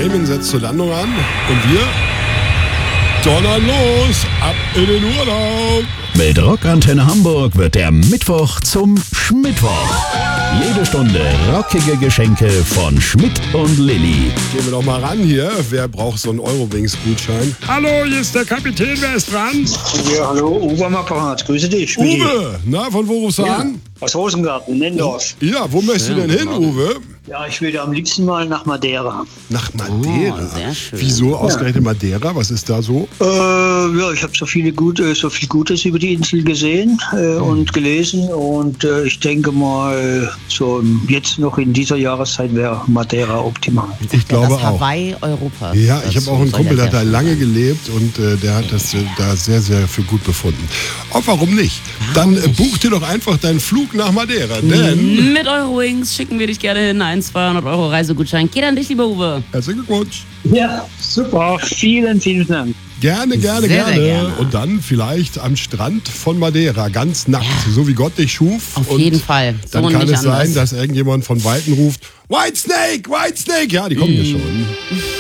Raymond setzt zur Landung an und wir donnern los, ab in den Urlaub. Mit Rockantenne Hamburg wird der Mittwoch zum Schmittwoch. Jede Stunde rockige Geschenke von Schmidt und Lilly. Gehen wir doch mal ran hier. Wer braucht so einen Eurowings-Gutschein? Hallo, hier ist der Kapitän. Wer ist dran? Ja, hallo, Uwe am Apparat. Grüße dich. Uwe, na, von wo rufst du an? Aus Rosengarten, Nendorf. Ja, wo möchtest du denn hin, Uwe? Ja, ich würde am liebsten mal nach Madeira. Nach Madeira? Oh, sehr schön. Wieso ausgerechnet Madeira? Was ist da so? Ja, ich habe so viel Gutes über die Insel gesehen und gelesen und ich denke mal, so jetzt noch in dieser Jahreszeit wäre Madeira optimal. Ich glaube das auch. Hawaii Europas. Ja, ich habe auch einen soll Kumpel, der ja hat da sehr schön lange sein. gelebt und der hat das da sehr, sehr für gut befunden. Oh, warum nicht? Dann buch dir doch einfach deinen Flug nach Madeira, denn... Mit Eurowings schicken wir dich gerne hin. 200 Euro Reisegutschein. Geht an dich, lieber Uwe. Herzlichen Glückwunsch. Ja, super. Vielen Dank. Gerne, gerne, Sehr, sehr gerne. gerne. Und dann vielleicht am Strand von Madeira, ganz nackt, so wie Gott dich schuf. Auf und jeden Fall. So Dann und kann nicht es sein, anders. dass irgendjemand von Weitem ruft, Whitesnake, Whitesnake. Ja, die kommen hier schon.